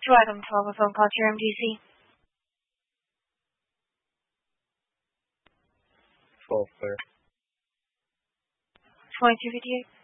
to item 12 of phone call to your MDC. 12 clear. 2258.